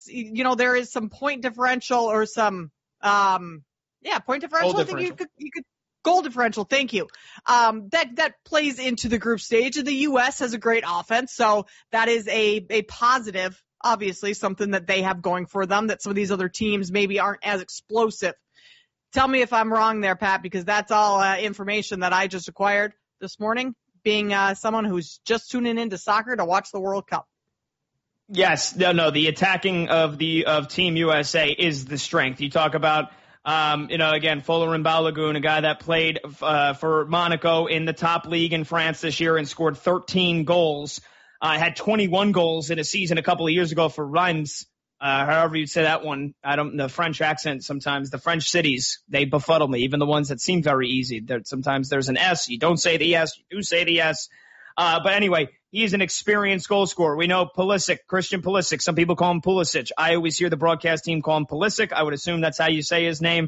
there is some point differential or some, point differential. Goal I think you could goal differential. Thank you. That plays into the group stage, and the U.S. has a great offense. So that is a positive, obviously something that they have going for them that some of these other teams maybe aren't as explosive. Tell me if I'm wrong there, Pat, because that's all information that I just acquired this morning, being someone who's just tuning into soccer to watch the World Cup. Yes, no, the attacking of Team USA is the strength. You talk about, again, Folarin Balogun, a guy that played for Monaco in the top league in France this year and scored 13 goals. Had 21 goals in a season a couple of years ago for Reims. However you say that one, the French accent sometimes, the French cities, they befuddle me, even the ones that seem very easy. Sometimes there's an S. You don't say the S, you do say the S. But anyway, he's an experienced goal scorer. We know Christian Pulisic. Some people call him Pulisic. I always hear the broadcast team call him Pulisic. I would assume that's how you say his name.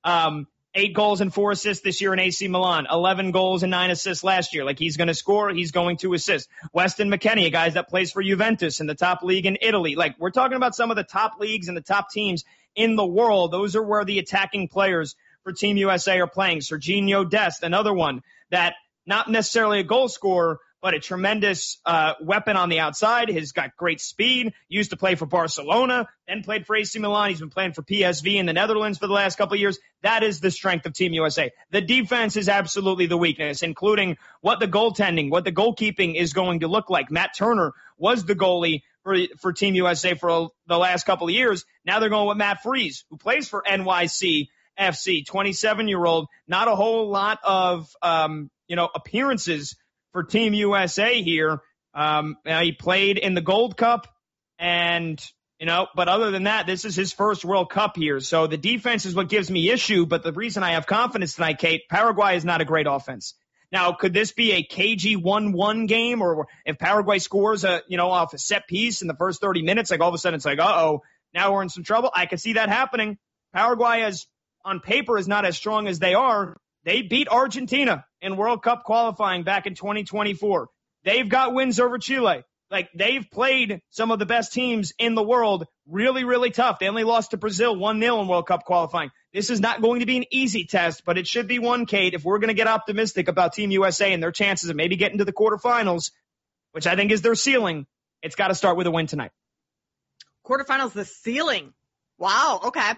8 goals and 4 assists this year in AC Milan. 11 goals and 9 assists last year. Like, he's going to score. He's going to assist. Weston McKennie, a guy that plays for Juventus in the top league in Italy. Like, we're talking about some of the top leagues and the top teams in the world. Those are where the attacking players for Team USA are playing. Serginho Dest, another one that not necessarily a goal scorer, but a tremendous weapon on the outside. He's got great speed. Used to play for Barcelona, then played for AC Milan. He's been playing for PSV in the Netherlands for the last couple of years. That is the strength of Team USA. The defense is absolutely the weakness, including what the goaltending, what the goalkeeping is going to look like. Matt Turner was the goalie for Team USA for the last couple of years. Now they're going with Matt Freese, who plays for NYC FC, 27-year-old. Not a whole lot of appearances for Team USA here. He played in the Gold Cup but other than that, this is his first World Cup here. So the defense is what gives me issue, but the reason I have confidence tonight, Kate, Paraguay is not a great offense. Now, could this be a cagey 1-1 game, or if Paraguay scores off a set piece in the first 30 minutes, like all of a sudden it's like, now we're in some trouble? I could see that happening. Paraguay on paper is not as strong as they are. They beat Argentina in World Cup qualifying back in 2024. They've got wins over Chile. Like, they've played some of the best teams in the world really, really tough. They only lost to Brazil 1-0 in World Cup qualifying. This is not going to be an easy test, but it should be one, Kate, if we're going to get optimistic about Team USA and their chances of maybe getting to the quarterfinals, which I think is their ceiling. It's got to start with a win tonight. Quarterfinals, the ceiling. Wow, okay.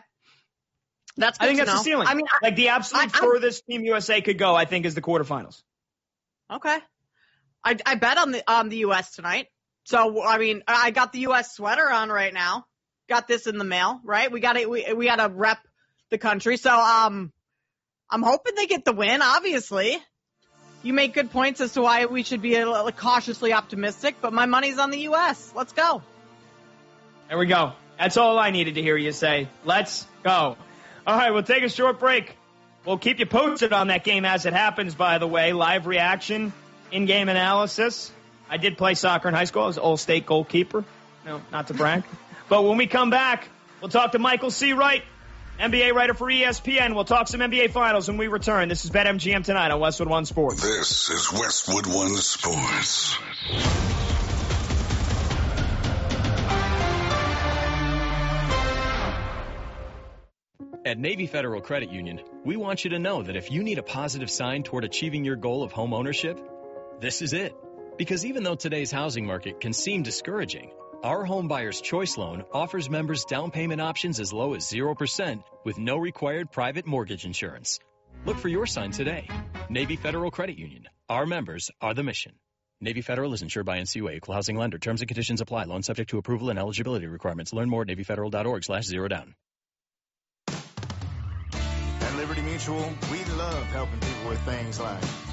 I think that's the ceiling. I mean, the absolute furthest Team USA could go, I think, is the quarterfinals. Okay. I bet on the U.S. tonight. So, I mean, I got the U.S. sweater on right now. Got this in the mail, right? We got to rep the country. So, I'm hoping they get the win, obviously. You make good points as to why we should be a little cautiously optimistic, but my money's on the U.S. Let's go. There we go. That's all I needed to hear you say. Let's go. All right, we'll take a short break. We'll keep you posted on that game as it happens, by the way. Live reaction, in-game analysis. I did play soccer in high school. I was an All-State goalkeeper. No, not to brag. But when we come back, we'll talk to Michael C. Wright, NBA writer for ESPN. We'll talk some NBA Finals when we return. This is BetMGM tonight on Westwood One Sports. This is Westwood One Sports. At Navy Federal Credit Union, we want you to know that if you need a positive sign toward achieving your goal of home ownership, this is it. Because even though today's housing market can seem discouraging, our Home Buyer's Choice Loan offers members down payment options as low as 0% with no required private mortgage insurance. Look for your sign today. Navy Federal Credit Union. Our members are the mission. Navy Federal is insured by NCUA, Equal Housing Lender. Terms and conditions apply. Loan subject to approval and eligibility requirements. Learn more at NavyFederal.org/zerodown. At Liberty Mutual, we love helping people with things like